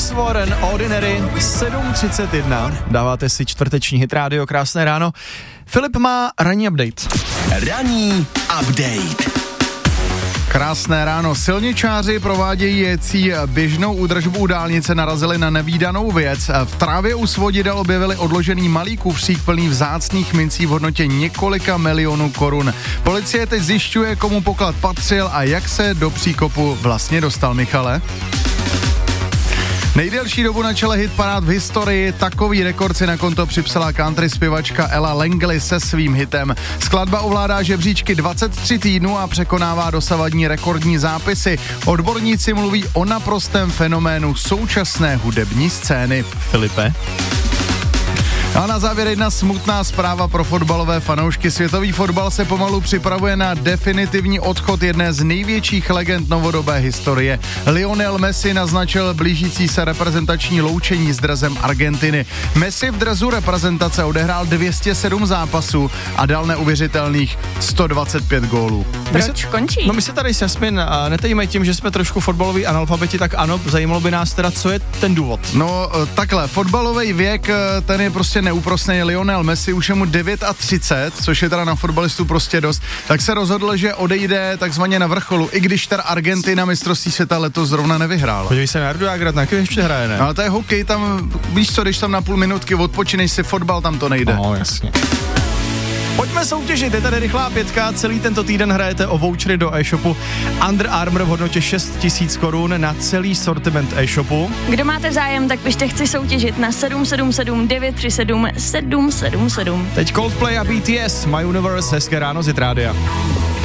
Rose Warren, Ordinary, 7:31. Dáváte si čtvrteční hit rádio, krásné ráno. Filip má ranní update. Ranní update. Krásné ráno. Silničáři provádějící běžnou údržbu dálnice narazili na nevídanou věc. V trávě u svodidel objevili odložený malý kufřík plný vzácných mincí v hodnotě několika milionů korun. Policie teď zjišťuje, komu poklad patřil a jak se do příkopu vlastně dostal, Michale. Nejdelší dobu na čele hitparád v historii, takový rekord si na konto připsala country zpěvačka Ella Langley se svým hitem. Skladba ovládá žebříčky 23 týdnů a překonává dosavadní rekordní zápisy. Odborníci mluví o naprostém fenoménu současné hudební scény. Filipe? A na závěr jedna smutná zpráva pro fotbalové fanoušky. Světový fotbal se pomalu připravuje na definitivní odchod jedné z největších legend novodobé historie. Lionel Messi naznačil blížící se reprezentační loučení s dresem Argentiny. Messi v dresu reprezentace odehrál 207 zápasů a dal neuvěřitelných 125 gólů. Proč končí? No my se tady s Jasmin netejíme tím, že jsme trošku fotbaloví analfabeti, tak ano, zajímalo by nás teda, co je ten důvod. No takhle, fotbalový věk, ten je prostě neúprosný. Lionel Messi už je mu 39, což je teda na fotbalistu prostě dost, tak se rozhodl, že odejde takzvaně na vrcholu, i když ta Argentina mistrovství světa letos zrovna nevyhrála. Podívej se na Jardu Jágrat, na jaký ještě hraje, ne? No, ale to je hokej, tam, víš co, když tam na půl minutky odpočineš si, fotbal tam to nejde. No, jasně. Pojďme soutěžit, je tady rychlá pětka, celý tento týden hrajete o vouchery do e-shopu Under Armour v hodnotě 6 000 korun na celý sortiment e-shopu. Kdo máte zájem, tak pište chci soutěžit na 777 937 777. Teď Coldplay a BTS, My Universe, hezké ráno z Hit Rádia.